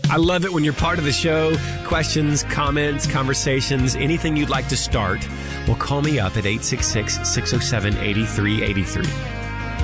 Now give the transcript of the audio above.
I love it when you're part of the show. Questions, comments, conversations, anything you'd like to start. Well, call me up at 866-607-8383.